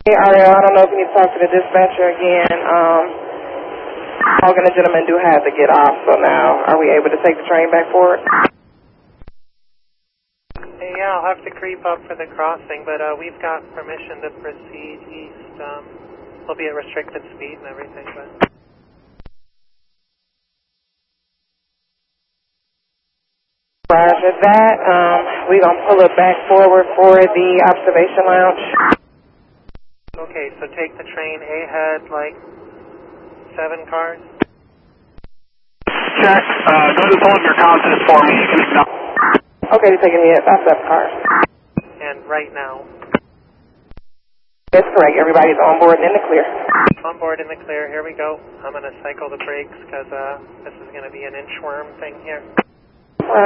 Hey, Ariel, I don't know if you need to talk to the dispatcher again. Hogan and the gentleman do have to get off, so now are we able to take the train back forward? Hey, yeah, I'll have to creep up for the crossing, but we've got permission to proceed east. We'll be at restricted speed and everything, but... Roger that. We're going to pull it back forward for the observation lounge. Okay, so take the train ahead, like 7 cars? Check. Go to pull up your conscience for me. You can acknowledge. Okay, you're taking it. That's 7 cars. And right now? That's correct. Everybody's on board and in the clear. On board in the clear. Here we go. I'm going to cycle the brakes because this is going to be an inchworm thing here.